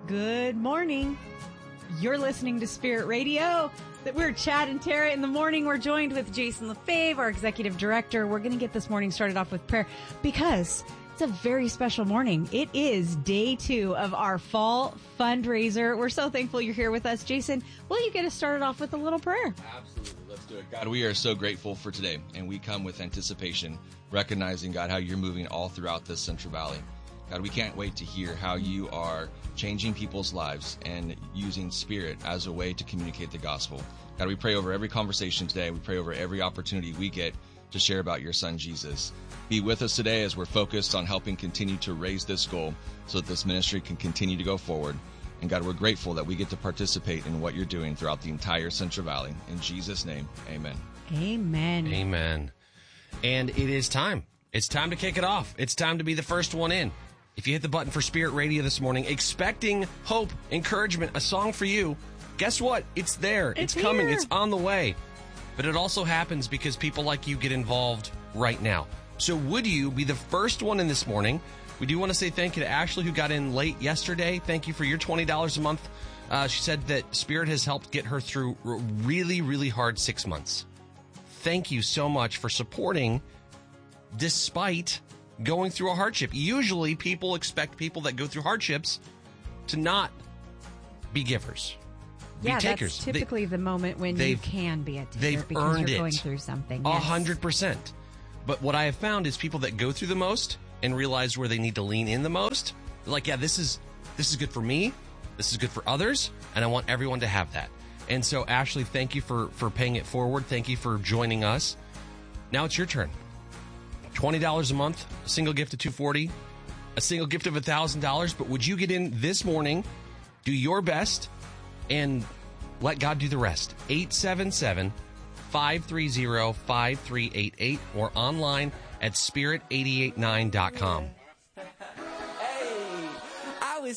Good morning. You're listening to Spirit Radio. We're Chad and Tara in the morning. We're joined with Jason LaFave, our executive director. We're going to get this morning started off with prayer because it's a very special morning. It is day 2 of our fall fundraiser. We're so thankful you're here with us. Jason, will you get us started off with a little prayer? Absolutely. Let's do it. God, we are so grateful for today, and we come with anticipation, recognizing, God, how you're moving all throughout this Central Valley. God, we can't wait to hear how you are changing people's lives and using Spirit as a way to communicate the gospel. God, we pray over every conversation today. We pray over every opportunity we get to share about your son, Jesus. Be with us today as we're focused on helping continue to raise this goal so that this ministry can continue to go forward. And God, we're grateful that we get to participate in what you're doing throughout the entire Central Valley. In Jesus' name, amen. Amen. Amen. And it is time. It's time to kick it off. It's time to be the first one in. If you hit the button for Spirit Radio this morning, expecting hope, encouragement, a song for you, guess what? It's there. It's coming. Here. It's on the way. But it also happens because people like you get involved right now. So would you be the first one in this morning? We do want to say thank you to Ashley, who got in late yesterday. Thank you for your $20 a month. She said that Spirit has helped get her through a really, really hard 6 months. Thank you so much for supporting despite going through a hardship. Usually people expect people that go through hardships to not be givers. Yeah, be takers. That's typically the moment when you can be a taker they've because earned you're it. going through something. 100%. But what I have found is people that go through the most and realize where they need to lean in the most, they're like, yeah, this is good for me, this is good for others, and I want everyone to have that. And so, Ashley, thank you for paying it forward. Thank you for joining us. Now it's your turn. $20 a month, a single gift of $240, a single gift of $1,000. But would you get in this morning, do your best, and let God do the rest? 877-530-5388 or online at spirit889.com.